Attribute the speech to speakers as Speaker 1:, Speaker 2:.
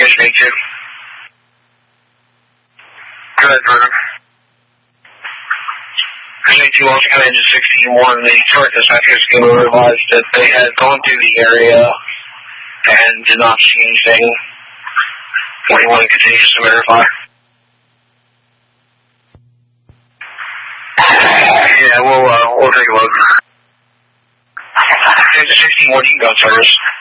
Speaker 1: Engage me too. Go ahead, Vernon. Engine also got engine 61. The Detroit dispatchers realized that they had gone through the area and did not see anything. What do you want to continue to verify? Yeah, we'll take a look. Engine 61, you can go first.